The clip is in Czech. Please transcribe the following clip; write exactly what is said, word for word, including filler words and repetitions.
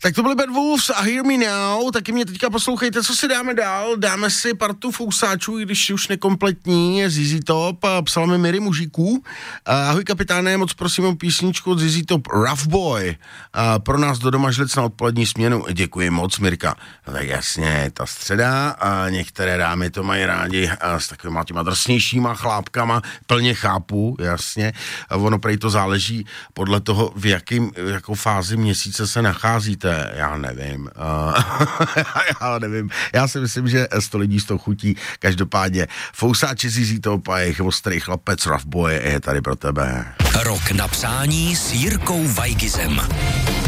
Tak to byly Bad Wolves a Hear Me Now, taky mě teďka poslouchejte, co si dáme dál, dáme si partu fousáčů, i když už nekompletní, je Z Z Top, psala mi Miri Mužíků. Ahoj kapitáne, moc prosím o písničku od Z Z Top, Rough Boy, a pro nás do doma žlic na odpolední směnu, děkuji moc Mirka. No tak jasně, ta středa, a některé dámy to mají rádi a s takovýma těma drsnějšíma chlápkama, plně chápu, jasně, a ono prej to záleží podle toho, v jakým, v jakou fázi měsíce se nacházíte. Já nevím. Uh, já nevím. Já si myslím, že sto lidí s tou chutí. Každopádně fousáči Z Z Top a jejich ostrý chlapec Rough Boy je tady pro tebe. Rok na přání s Jirkou Weigizem.